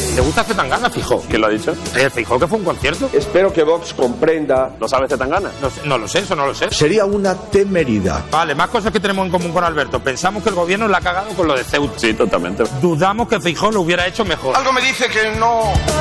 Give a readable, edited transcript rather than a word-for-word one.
¿Le gusta Zetangana, Feijóo? ¿Quién lo ha dicho? Feijóo, que fue un concierto. Espero que Vox comprenda. ¿No sabe Zetangana? No lo sé, eso no lo sé. Sería una temeridad. Vale, más cosas que tenemos en común con Alberto. Pensamos que el gobierno la ha cagado con lo de Ceuta. Sí, totalmente. Dudamos que Feijóo lo hubiera hecho mejor. Algo me dice que no...